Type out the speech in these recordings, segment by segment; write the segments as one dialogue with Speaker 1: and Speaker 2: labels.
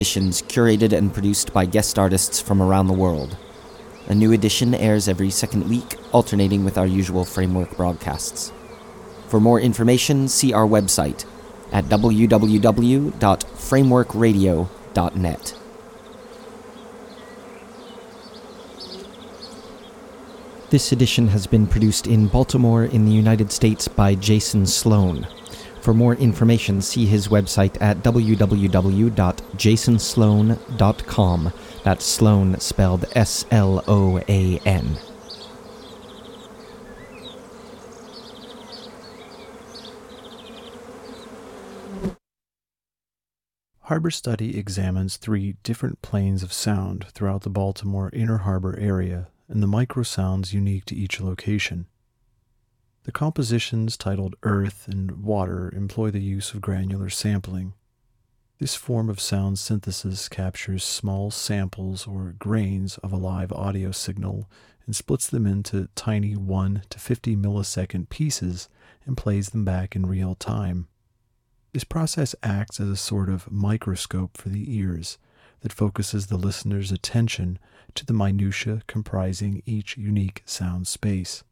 Speaker 1: Editions curated and produced by guest artists from around the world. A new edition airs every second week, alternating with our usual Framework broadcasts. For more information, see our website at www.frameworkradio.net. This edition has been produced in Baltimore in the United States by Jason Sloan. For more information, see his website at www.jasonsloan.com. That's Sloan spelled S-L-O-A-N.
Speaker 2: Harbor Study examines 3 different planes of sound throughout the Baltimore Inner Harbor area and the microsounds unique to each location. The compositions titled Earth and Water employ the use of granular sampling. This form of sound synthesis captures small samples or grains of a live audio signal and splits them into tiny 1 to 50 millisecond pieces and plays them back in real time. This process acts as a sort of microscope for the ears that focuses the listener's attention to the minutiae comprising each unique sound space.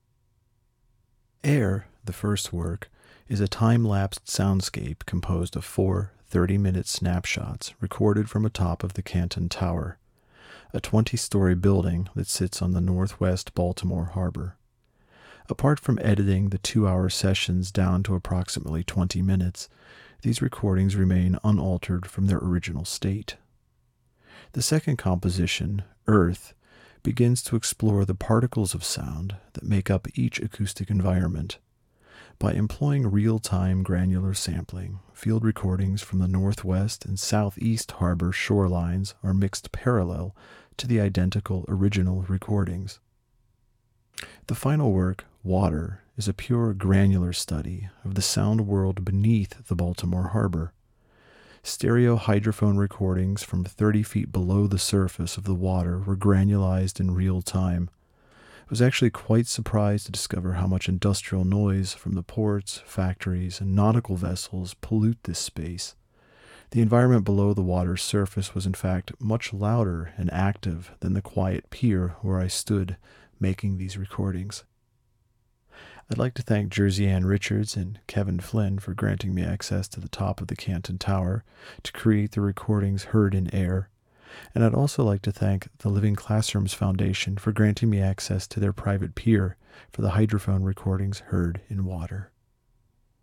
Speaker 2: Air, the first work, is a time-lapsed soundscape composed of 4 30-minute snapshots recorded from atop of the Canton Tower, a 20-story building that sits on the northwest Baltimore Harbor. Apart from editing the 2-hour sessions down to approximately 20 minutes, these recordings remain unaltered from their original state. The second composition, Earth, begins to explore the particles of sound that make up each acoustic environment. By employing real-time granular sampling, field recordings from the northwest and southeast harbor shorelines are mixed parallel to the identical original recordings. The final work, Water, is a pure granular study of the sound world beneath the Baltimore Harbor. Stereo hydrophone recordings from 30 feet below the surface of the water were granulized in real time. I was actually quite surprised to discover how much industrial noise from the ports, factories, and nautical vessels pollute this space. The environment below the water's surface was in fact much louder and active than the quiet pier where I stood making these recordings. I'd like to thank Jersey Ann Richards and Kevin Flynn for granting me access to the top of the Canton Tower to create the recordings heard in air. And I'd also like to thank the Living Classrooms Foundation for granting me access to their private pier for the hydrophone recordings heard in water.